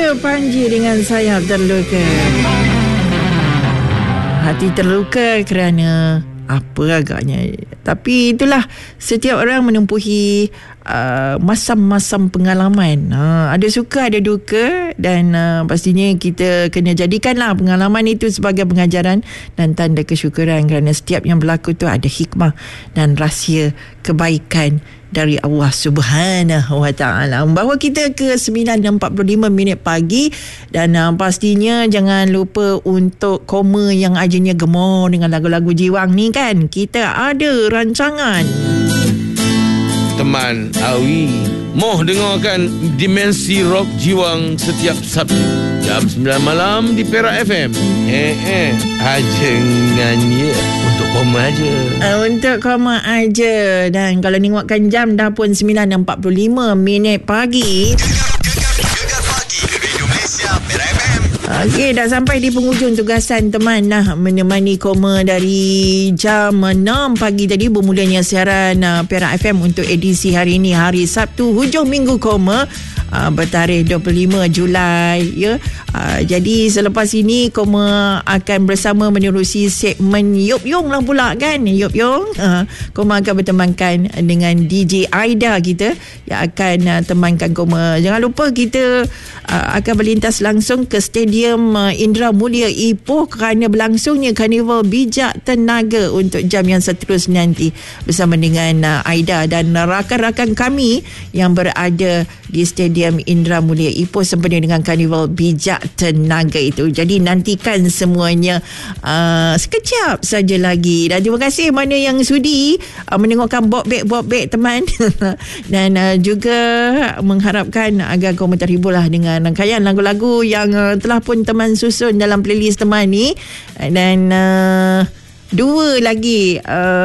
Ada Panji dengan sayap terluka. Hati terluka kerana apa agaknya. Tapi itulah, setiap orang menempuhi masam-masam pengalaman. Ada suka, ada duka, dan pastinya kita kena jadikanlah pengalaman itu sebagai pengajaran dan tanda kesyukuran, kerana setiap yang berlaku tu ada hikmah dan rahsia kebaikan dari Allah Subhanahu Wa Taala. Bawa kita ke 9.45 pagi, dan pastinya jangan lupa untuk koma yang ajinya gemar dengan lagu-lagu jiwang ni kan. Kita ada rancangan teman Awi. Moh dengarkan Dimensi Rock Jiwang setiap Sabtu jam 9 malam di Perak FM. Aja nyanyi untuk koma aja. Untuk koma aja. Dan kalau tengokkan jam dah pun 9.45 pagi. Gegar pagi Radio Malaysia Perak FM. Okey, dah sampai di penghujung tugasan teman menemani koma dari jam 6 pagi tadi. Bermulanya siaran Perak FM untuk edisi hari ini, hari Sabtu hujung minggu koma, bertarikh 25 Julai ya. Jadi selepas ini koma akan bersama menerusi segmen Yup Yung lah pula kan. Yup Yung, koma akan bertemankan dengan DJ Aida kita yang akan temankan koma. Jangan lupa kita akan berlintas langsung ke Stadium Indra Mulia Ipoh kerana berlangsungnya Karnival Bijak Tenaga untuk jam yang seterusnya nanti bersama dengan Aida dan rakan-rakan kami yang berada di Stadium Indra Mulia Ipoh sempena dengan Karnival Bijak Tenaga itu. Jadi nantikan semuanya sekejap saja lagi. Dan terima kasih mana yang sudi mendengarkan Bobek teman dan juga mengharapkan agar kamu terhiburlah dengan rangkaian lagu-lagu yang telah pun teman susun dalam playlist teman ni. Dan dua lagi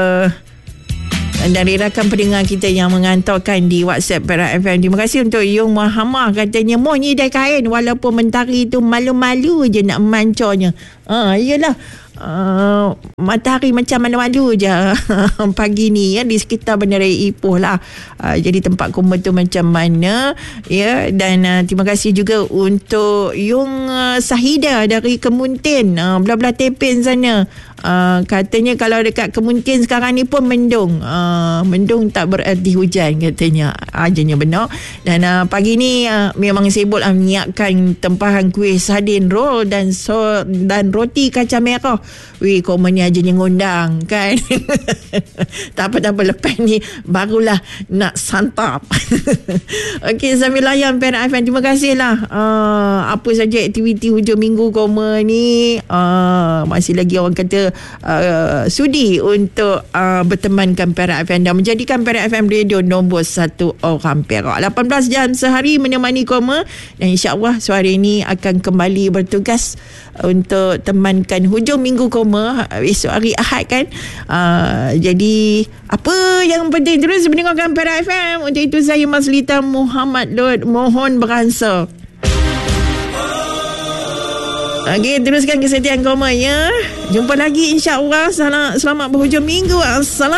dari rakan pendengar kita yang mengantarkan di WhatsApp Perak FM. Terima kasih untuk Yung Muhammad, katanya moh ni dah kain walaupun mentari tu malu-malu je nak mancornya. Iyalah, matahari macam malu-malu je pagi ni ya, di sekitar Bandaraya Ipoh lah. Jadi tempat koma tu macam mana ya. Dan terima kasih juga untuk Yung Sahida dari Kemuntin, belah-belah Tepin sana. Katanya kalau dekat Kemuntin sekarang ni pun mendung. Mendung tak bererti hujan katanya. Ajanya benar. Dan pagi ni memang sibuk menyiapkan tempahan kuih sardin roll dan roti kacang merah. Weh, koma ni ajanya ngundang kan. Tak apa-apa, lepas ni barulah nak santap. Okey, sambil layan Perak FM, terima kasihlah. Apa saja aktiviti hujung minggu koma ni, masih lagi orang kata sudi untuk bertemankan Perak FM dan menjadikan Perak FM radio nombor 1 orang Perak. 18 jam sehari menemani koma, dan insya-Allah suara ini akan kembali bertugas untuk temankan hujung minggu koma esok hari Ahad kan. Jadi apa yang penting, terus mendengarkan Perak FM. Untuk itu saya Maslita Muhammad Lod mohon beransur. Okey, teruskan kesetiaan koma ya. Jumpa lagi insya-Allah. Selamat berhujung minggu. Assalamualaikum.